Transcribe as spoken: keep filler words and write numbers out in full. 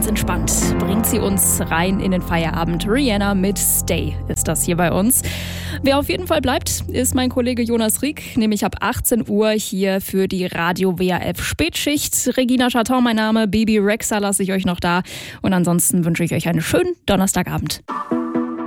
entspannt bringt sie uns rein in den Feierabend. Rihanna mit Stay ist das hier bei uns. Wer auf jeden Fall bleibt, ist mein Kollege Jonas Rieck, nämlich ab achtzehn Uhr hier für die Radio W R F Spätschicht. Regina Chaton, mein Name, Baby Rexa lasse ich euch noch da. Und ansonsten wünsche ich euch einen schönen Donnerstagabend.